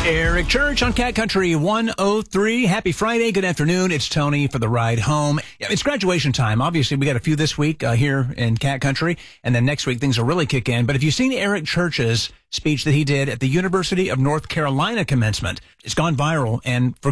Eric Church on Cat Country 103. Happy Friday. Good afternoon. It's Tony for the ride home. Yeah, it's graduation time. Obviously, we got a few this week here in Cat Country, and then next week things will really kick in. But if you've seen Eric Church's speech that he did at the University of North Carolina commencement, it's gone viral, and for